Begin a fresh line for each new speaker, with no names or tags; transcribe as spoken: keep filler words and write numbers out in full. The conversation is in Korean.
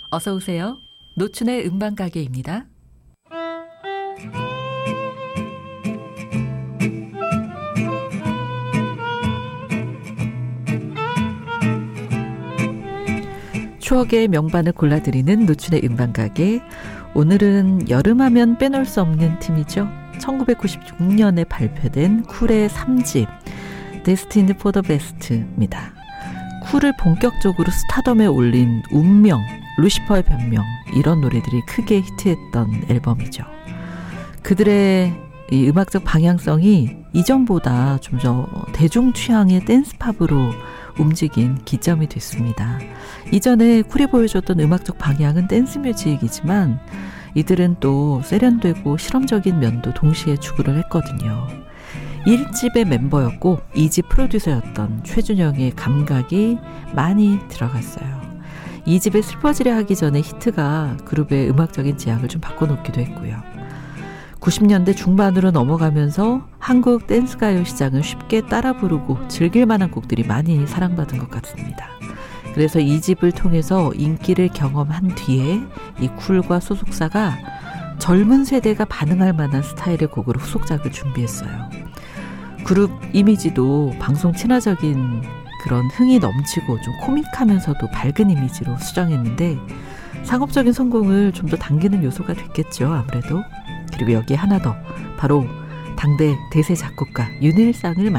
어서 오세요. 노춘의 음반가게입니다. 추억의 명반을 골라드리는 노춘의 음반가게. 오늘은 여름하면 빼놓을 수 없는 팀이죠. 천구백구십육 년에 발표된 쿨의 삼 집 Destined for the Best입니다. 쿨을 본격적으로 스타덤에 올린 운명, 루시퍼의 변명, 이런 노래들이 크게 히트했던 앨범이죠. 그들의 이 음악적 방향성이 이전보다 좀 더 대중 취향의 댄스팝으로 움직인 기점이 됐습니다. 이전에 쿨이 보여줬던 음악적 방향은 댄스 뮤직이지만 이들은 또 세련되고 실험적인 면도 동시에 추구를 했거든요. 일 집의 멤버였고 이 집 프로듀서였던 최준영의 감각이 많이 들어갔어요. 이 집에 슬퍼지려 하기 전에 히트가 그룹의 음악적인 지향을 좀 바꿔놓기도 했고요. 구십 년대 중반으로 넘어가면서 한국 댄스가요 시장을 쉽게 따라 부르고 즐길 만한 곡들이 많이 사랑받은 것 같습니다. 그래서 이 집을 통해서 인기를 경험한 뒤에 이 쿨과 소속사가 젊은 세대가 반응할 만한 스타일의 곡으로 후속작을 준비했어요. 그룹 이미지도 방송 친화적인 그런 흥이 넘치고 좀 코믹하면서도 밝은 이미지로 수정했는데 상업적인 성공을 좀 더 당기는 요소가 됐겠죠, 아무래도. 그리고 여기에 하나 더, 바로 당대 대세 작곡가 윤일상을